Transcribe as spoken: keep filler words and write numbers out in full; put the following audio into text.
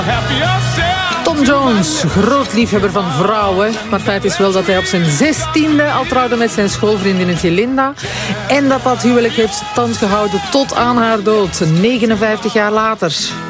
Tom Jones, groot liefhebber van vrouwen. Maar feit is wel dat hij op zijn zestiende al trouwde met zijn schoolvriendinnetje Linda. En dat dat huwelijk heeft stand gehouden tot aan haar dood, negenenvijftig jaar later.